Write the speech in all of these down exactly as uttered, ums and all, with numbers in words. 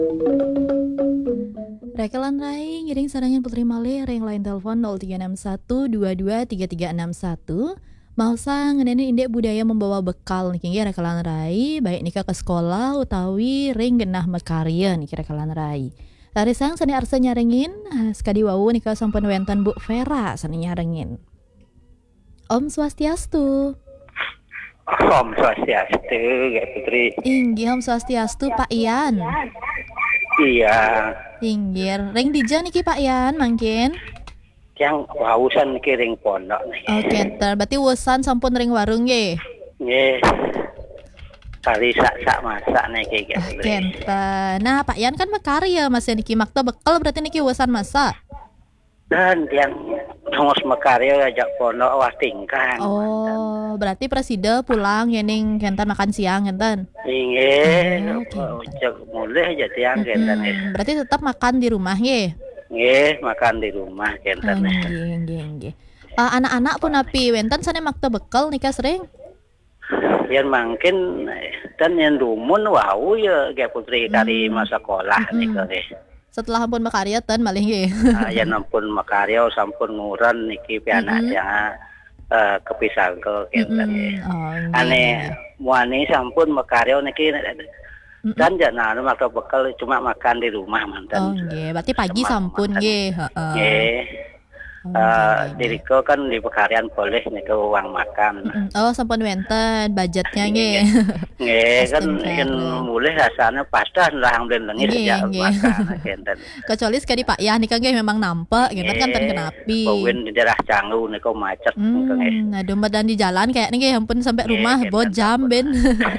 Rekelan Rai ngiring sarangin Putri Malih ring line telepon nol tiga enam satu dua dua tiga tiga enam satu. Mau sang ngenenin indek budaya membawa bekal niki nggih Rekelan Rai baik nikah ke sekolah utawi ring genah makarya niki Rekelan Rai. Tari sang sani arsa nyarengin sekadi wau nikah sampun wenten Bu Vera sani nyarengin. Om Swastiastu. Om Swastiastu, Kak Putri. Inggih Om Swastiastu Pak Ian. Iya. Inggih, ring dija niki Pak Ian mangkin. Yang wausan niki ring pondok niki. Oke, ntar berarti wusan sampun ring warung nggih. Nggih. Kali sak-sak masak niki Kak Putri. Oke, ntar. Nah, Pak Ian kan makarya Mas ya niki makta bekal berarti niki wusan masak. Dan yang ngos makarya ajak pondok wah tingkang. Oh, berarti presida pulang yening kentan makan siang kentan. Nggih. Oh, oke. Ojek mulih aja tiang kentan. Mm-mm. Berarti tetap makan di rumah nggih. Nggih, makan di rumah kentan. Nggih, nggih, nggih. Eh, anak-anak pun api wenten sane makta bekal nikah sering. Yang mungkin dan yang rumun wau ya Kak Putri kali masa sekolah niki. Setelah ampun makarya ten malih nggih. Nah, ya nampun makarya sampun nguran niki pianak Mm-mm. yang uh, kepisah ke kenten. Oh, nggih, Ane nggih. muani sampun makarya niki Mm-mm. dan jangan makta bekal cuma makan di rumah mantan. Oh nggih, berarti pagi sampun nggih, heeh. Nggih. Oh, Eh, nggih, nggih. diriko kan di pekaryan boleh niku uang makan. Mm-mm. Oh, sampun wenten budgetnya nggih. Nggih kan Astagfirullah. kan mulih rasanya pasta lah ambil lengis Nggih, sejak nggih. makan kenten. Kecuali sekali Pak Yah nikah nggih memang nampak, gitu kan ten kenapi. Bawin di daerah Canggu niku macet niku nggih. Hmm, nah dan di jalan kayak nih ampun sampai Nggih, rumah kenten bojam ampun. ben.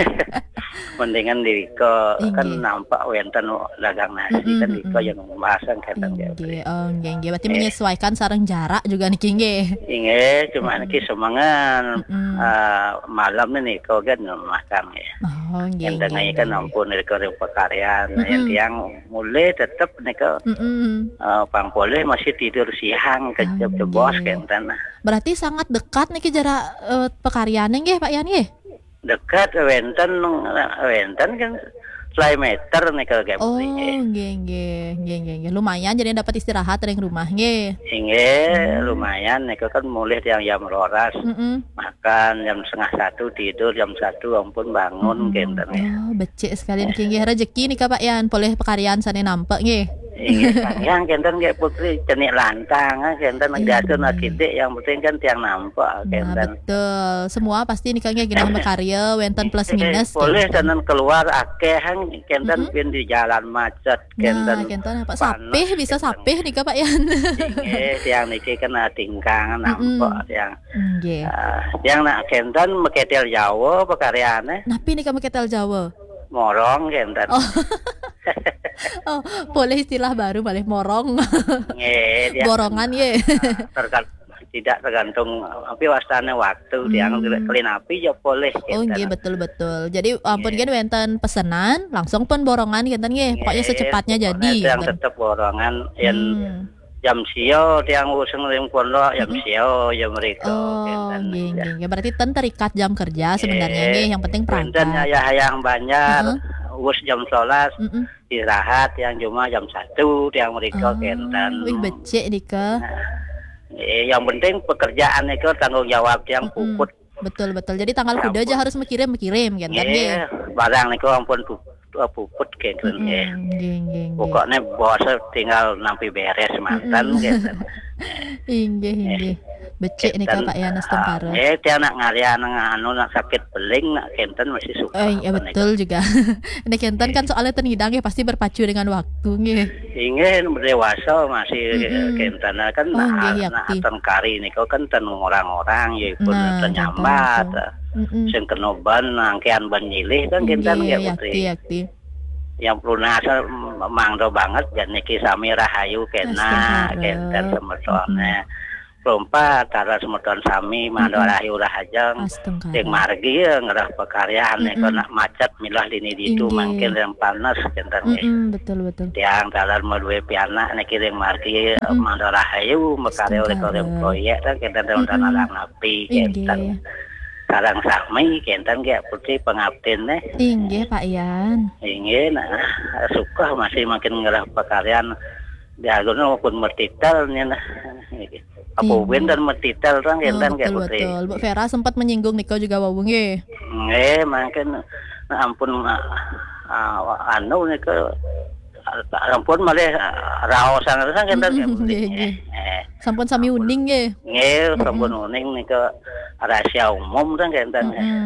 Mendingan diriko kan Nggih. nampak wenten dagang nasi Mm-mm, kan diriko mm-mm. yang masang kenten Nggih, nggih. oh nggih, nggih. Berarti menyesuaikan sareng jarak juga niki nggih. Inge cuma niki semangan Mm-mm. eh, malam nih niko kan makan ya. Oh nggih, Yang nggih. dengan kan ampun niko pekaryan Mm-mm. yang tiang mulai tetap niko Mm-mm. eh, pang boleh masih tidur siang kejep Oh, bos nggih. kenten. Berarti sangat dekat niki jarak eh, pekaryaannya nggih Pak Yan nggih. Dekat wenten wenten kan selai meter niko kayak Oh, begini. nggih, nggih, nggih, nggih, nggih. Lumayan jadi dapat istirahat ring rumah nggih. Inge lumayan niko kan mulai tiang jam rolas Mm-mm. makan jam setengah satu tidur jam satu ampun bangun kenten ya. Oh, becek sekali niki nggih rezeki nih Pak Yan, boleh pekaryan sane nampak nggih. Inge yang kenten kayak Putri cenik lantang kenten Iya. ngedatun akidik yang penting kan tiang nampak Nah, kenten. betul. Semua pasti nikah nggih gina makarya, wenten plus minus. Boleh gitu. tenan keluar akeh hang kenten pin di jalan macet Nah, kenten. kenten apa panas, sapih bisa kenten. sapih nikah Pak Yan. Inge tiang niki kena tingkang nampak tiang. Nggih. Ah, yang nak kenten meketel Jawa pekaryane Napi nikah meketel Jawa. morong kenten. Oh. Oh, boleh istilah baru boleh morong. Nggih, dia Borongan ye. tergan- tidak tergantung tapi wastane waktu dia kelin api ya boleh Oh kenten. nggih betul betul. Jadi ampun kan wenten pesenan langsung pun borongan kinten nggih. Pokoknya secepatnya jadi. Yang kinten. tetap borongan yang Hmm. jam sio tiang usung ring pondok jam sio ya mereka Oh, kenten. nggih nggih. nggih. Berarti ten terikat jam kerja sebenarnya Nggih. nggih. Yang penting Wenten perangkat. ya hayang banyak us jam sholat Mm-mm. istirahat yang cuma jam satu tiang mereka Oh, kenten. wih becek dika. Eh, yang penting pekerjaan itu tanggung jawab yang puput. Betul betul. Jadi tanggal Ya kuda aja ampun. harus mikirim-mikirim kan nggih. Nggih, barang niku ampun pu- puput kenten nggih. Mm, Nggih nggih nggih. Pokoknya bos tinggal nampi beres mantan kenten. Inggih inggih. Becek nih Kenten, Pak Yanes ah, Tempara. Eh, dia nak ngarya nang anu nak sakit beling nak kenten masih suka. Eh, ya apa betul juga. Ini kenten kan soalnya ten hidang ya pasti berpacu dengan waktu nggih. Ingin dewasa masih Mm-mm. kenten kan Oh, nah, nggih, nah yakti. ten kari niku kan ten orang-orang ya pun Nah, ten kenten nyambat. itu. Mm-mm. Sing kena ban angkean ban nyilih kan kenten Nggih, ya yakti putri. yakti. Yang lunasa mangdo banget dan niki sami rahayu kena Astagfirullah. kenten semetone. Lompat tara semeton sami mangdo rahayu rahajeng. Sing Astagfirullah. margi ya ngerah pekaryaan Mm-mm. niku nak macet milah dini ditu Inggih. mangkin yang panas kenten nggih. Mm-mm, betul betul. Tiang dalan meluwe pianak niki ring margi mangdo rahayu mekarya oleh korem Astagfirullah. proyek kan kenten dalam Mm-mm. alang napi Inggih. kenten. sarang sami kenten ge putri pengabdin teh. Inggih Pak Yan. Inggih nah suka masih makin ngerah pekaryan dialun maupun mertitel nya nah. Apa ben dan mertitel orang kenten ge betul, putri. betul. Bu Vera sempat menyinggung Niko juga wawung nggih. Nggih makin nah, ampun uh, uh, anu nika ampun malih raosan sang kenten ge putri. Eh, sampun sami uning nggih. Nggih, sampun uning nika rahasia umum kan kenten.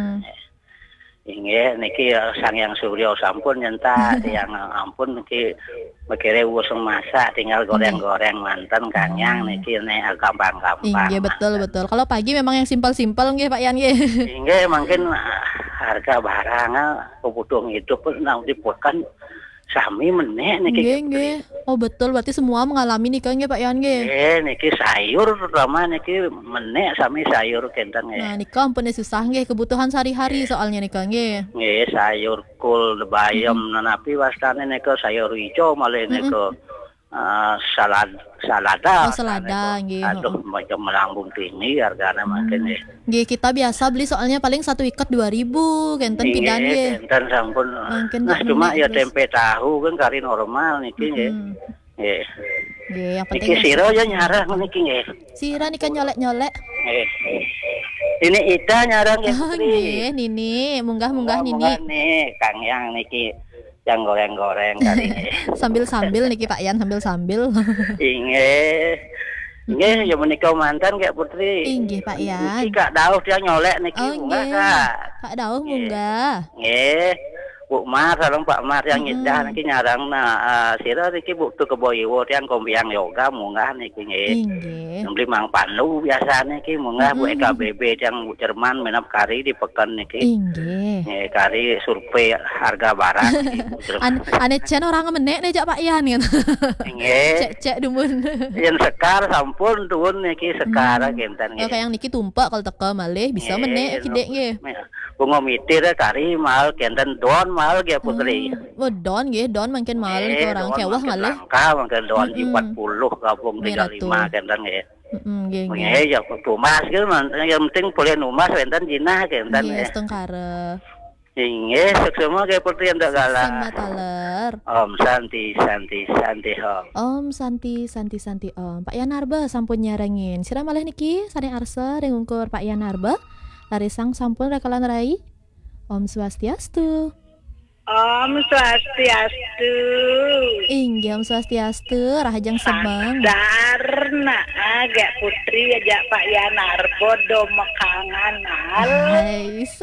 Inggih niki Sang Hyang Surya sampun nyenta yang ampun niki mikire usung masak tinggal goreng-goreng manten kanyang niki nek gampang-gampang. Inggih betul betul. Kalau pagi memang yang simpel-simpel nggih Pak Yan nggih. Inggih mungkin harga barang kebutuhan hidup nang dipukan sami meneh niki. Nggih nggih. Oh betul berarti semua mengalami nika nggih Pak Yan nggih. Eh niki sayur terutama niki meneh sami sayur kenten nggih. Nah nika ampun susah nggih kebutuhan sehari-hari soalnya nika nggih. Nggih sayur kul bayam mm-hmm. nanapi wastane nika sayur ijo malih nika uh, salad salada. Oh salada nggih. Aduh macam melambung tinggi harganya makin nggih. Nggih kita biasa beli soalnya paling satu ikat dua ribu kenten pidan nggih. Kenten sampun. Nah cuma ya tempe tahu kan kari normal niki nggih. Nggih. Nggih yang penting niki sira ya nyarang niki nggih. Sira nika nyolek-nyolek. Nggih. Ini Ida nyarang nggih. Oh nggih Nini munggah-munggah oh, Nini. Nih Kang Yang niki yang goreng-goreng kali ini. Sambil-sambil niki Pak Yan sambil-sambil. Inggih. Inggih ya menika mantan kayak putri. Inggih Pak Yan. Niki Kak Dauh dia nyolek niki oh, munggah Kak. Kak Dauh munggah. Nggih. Bu Mar sareng Pak Mar yang nyedah hmm. niki nyarang nah uh, sira niki Bu tu keboiwo tiang kombiang yoga munggah niki nggih. Inggih. Beli Mang Pandu biasa niki munggah Bu E K B B yang Bu Jerman menap kari di pekan niki. Inggih. Nggih kari survei harga barang An ane cen orang menek nih Cak Pak Yan kan. Nggih. Cek-cek dumun. Yen sekar sampun turun niki sekar kenten nggih. Oh kayak niki tumpak kalau teka malih bisa menek kidek nggih. Bunga mitir kari mal kenten don mal ge putri. Oh don nggih don makin mal niki orang kewah malih. Langka mangken don empat puluh gabung tiga puluh lima kenten nggih. Heeh nggih nggih. Nggih ya tumas ge yang penting boleh numas enten jinah kenten nggih. Nggih setengkare. Inggih semua ge putri endak galak. Samba taler. Om Santi Santi Santi Om. Om Santi Santi Santi Om. Pak Yan Arba sampun nyarengin. Sira malih niki sane arsa ring ungkur Pak Yan Arba. Larisang sampun rekalan rai. Om Swastiastu. Om Swastiastu. Inggih Om Swastiastu, rahajang semeng. Darna agak putri aja Pak Yanarbo do mekangan al. Nice.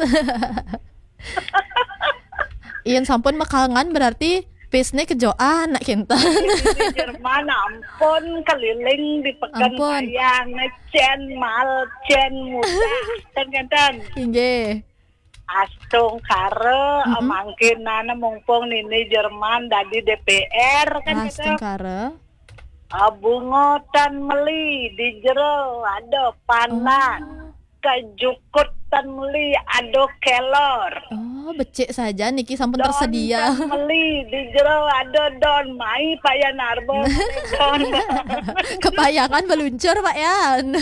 Iyan sampun mekangan berarti pesne kejoan nak kintan. Di Jerman ampun keliling di pekan bayang cen mal cen muda ten-ten. Inggih. Astung kare mm-hmm. mangkin nana mumpung nini Jerman dadi D P R kan Astung kare. Abungotan meli di jero ada panan. Oh. Kejukut tan meli ado kelor. Oh, becek saja niki sampun don tersedia. Don meli di jero ado don mai Pak Yan Arbo. Don. Kepayangan meluncur Pak Yan.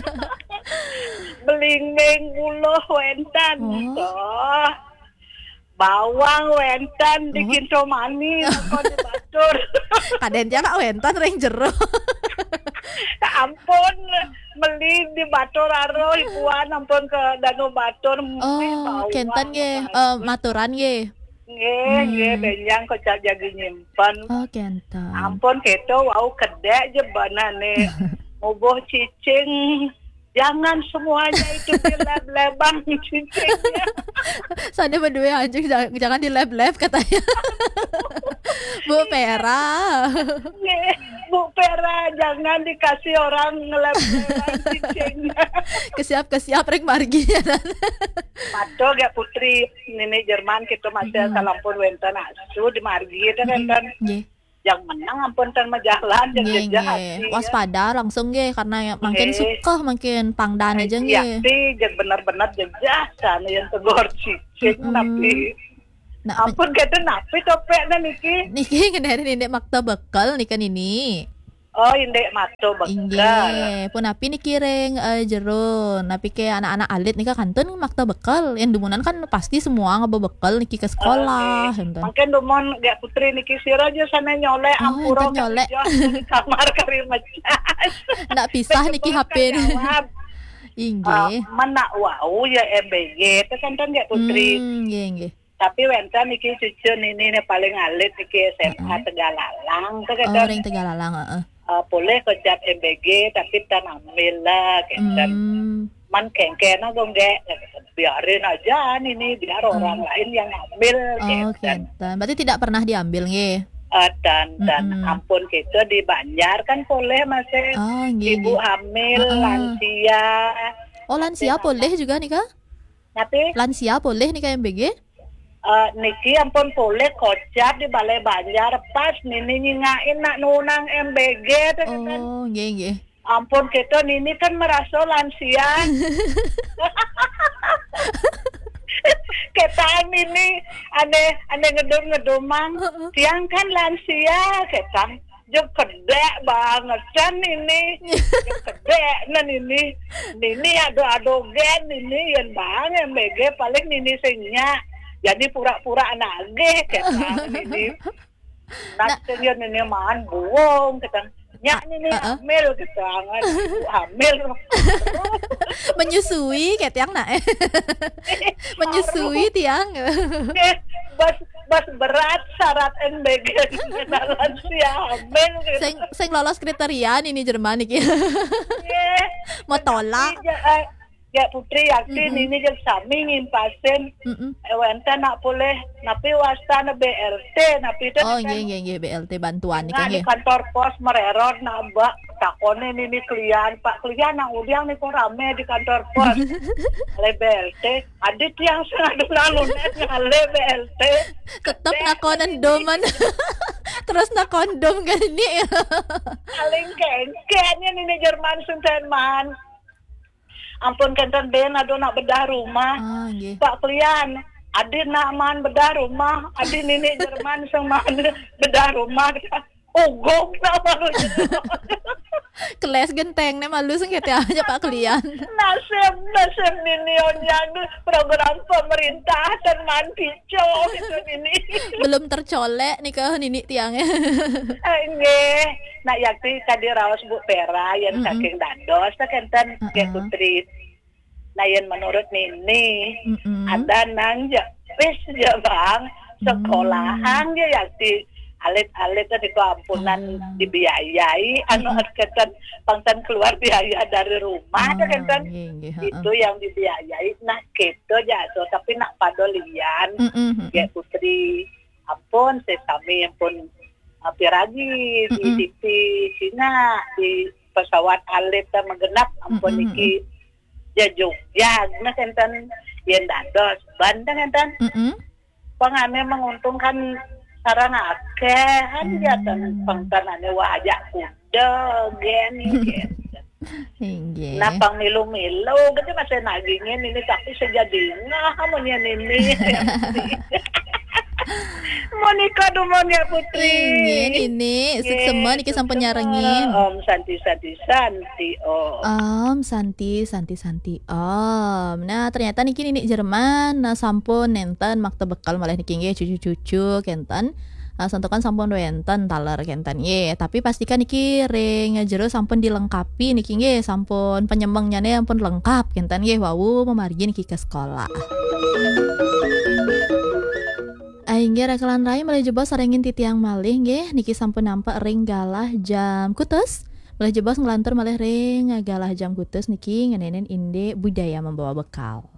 Belinging puluh wentan. Oh. Bawang wentan di kinto mani kok di batur. Kadentnya Kak wentan ring jero. Ampun meli di Batur aro ibuan ampun ke Danau Batur. Oh kenten nggih uh, maturan nggih. Nggih nggih benjang kocak jagi nyimpen. Oh kenten. Ampun keto wau kedek jebanane mubuh cicing. Jangan semuanya itu dileb-lebang cicingnya. Sana berdua anjing jangan, jangan dileb-leb katanya. Bu Pera. Bu Pera jangan dikasih orang ngeleb-lebang cicingnya. Kesiap-kesiap rek margi. Pato gak putri nini Jerman kita masih salampun wenten asu di margi itu kan kan. Yang menang ampun tan majalan yang jejak waspada langsung nggih karena ya, makin suka makin pangdan aja nggih. Iya sih jeung bener-bener jejak sana yang tegor cicing mm-hmm. napi. Nah, ampun kata napi topekna niki. Niki ngendarin indek makta bekal nih kan ini. Oh, indek mato bekal. Inggih, pun api nih kiring uh, jero. Napi ke anak-anak alit nih kanten makta bekal. Yang dumunan kan pasti semua ngaba bekal niki ke sekolah. Okay. Mungkin dumon gak putri niki sira aja sana nyole oh, ampuro nyole kamar kari macas. Nak pisah niki H P. Inggih. Uh, mana wau ya M B G itu kan kan gak putri. Hmm, nggih nggih. Tapi wenta niki cucu ini nih paling alit niki S M A uh-uh. Tegalalang tuh kan. Oh, ring Tegalalang heeh. Uh, boleh kerja M B G tapi tak ambil lah kan mm. Man kengkena dong dek biarin aja ini biar mm. orang lain yang ambil oh, kan berarti tidak pernah diambil nge uh, dan dan mm-hmm. ampun gitu di Banjar kan boleh masih oh, ibu hamil uh-uh. lansia oh lansia boleh juga nih kak nanti lansia boleh nih kak M B G Uh, niki ampun boleh kocar di Balai Banjar pas nini nyingain nak nunang M B G tuh oh, kan. Oh, nggih nggih. Ampun kita nini kan merasa lansia. Kita nini ane ane ngedum-ngedumang tiang kan lansia kita. Jok kedek banget kan ini. Jok kedek nan ini. Nini ado-ado gen ini yang bang M B G paling nini senya. Jadi pura-pura nagih kata ini. Nak dia ini man buong kata. Nyak ini uh-uh. hamil kata. Hamil. Menyusui kayak tiang nak. Menyusui tiang. Bas bas berat syarat M B G lansia hamil. Sing sing lolos kriteria ini Jerman iki. Mau tolak. Ya putri yakin mm-hmm. ini jadi sami ngimpasin mm-hmm. Wenta nak boleh napi wastana B L T napi itu oh iya iya iya B L T bantuan nah, di kantor pos mererot nambah takone ini klien pak klien nang udiang nih kok rame di kantor pos oleh B L T adit yang sengadu lalu ngale B L T tetap nakonan doman terus nak kondom gini paling kengkenya ini Jerman Suntenman ampun kenten ben ado nak bedah rumah ah, okay. Pak klien adin nak man bedah rumah adin ini Jerman sang man bedah rumah ugok sama lu keles genteng nih malu sengket aja Pak klien nasib nasib ini onyang program pemerintah dan man pico gitu ini belum tercolek nih kah nini tiangnya enggak nak yakti tadi rawas Bu Pera yang mm-hmm. saking dandos tak kenten uh-uh. ya putri nah yang menurut Nini mm-hmm. ada nang ya wis ya bang sekolahan mm-hmm. ya yakti alit-alit tadi keampunan uh-huh. dibiayai anu kenten pangsan keluar biaya dari rumah uh-huh. kenten yeah, yeah, uh-uh. itu yang dibiayai nah gitu ya so tapi nak padolian mm-hmm. ya putri ampun sesami ampun piragi di T V Cina di pesawat alit menggenap ampun mm-hmm. iki ya Jogja nah enten yen dados bandeng enten mm-hmm. pangane menguntungkan sarang akeh kan mm-hmm. ya tan pangtanane wajak kuda geni gitu. Nah pang milu-milu gitu masih nagingin ini tapi sejadinya hamunya ini Monika dumon ya putri. Ini ini seksema niki sampun nyarengin. Om Santi Santi Santi oh. Om Santi Santi Santi Om. Nah ternyata niki nini Jerman nah sampun nenten makta bekal malah niki nggih cucu-cucu kenten. Nah santukan sampun wenten taler kenten ye. Tapi pastikan niki ring jero sampun dilengkapi niki nggih sampun penyembangnya ampun lengkap kenten nggih wau memargi niki ke sekolah. Aingge rekalan rai mulai jebos sarengin titiang malih nggih niki sampun nampak ring galah jam kutus mulai jebos ngelantur malih ring galah jam kutus niki ngenenen inde budaya membawa bekal.